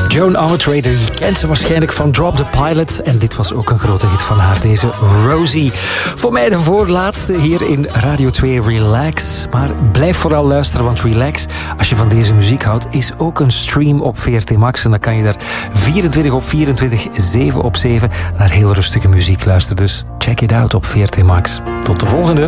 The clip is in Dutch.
Joan Armatrador, je kent ze waarschijnlijk van Drop the Pilot. En dit was ook een grote hit van haar, deze Rosie. Voor mij de voorlaatste hier in Radio 2 Relax. Maar blijf vooral luisteren, want Relax, als je van deze muziek houdt, is ook een stream op VRT Max. En dan kan je daar 24 op 24, 7 op 7 naar heel rustige muziek luisteren. Dus check it out op VRT Max. Tot de volgende.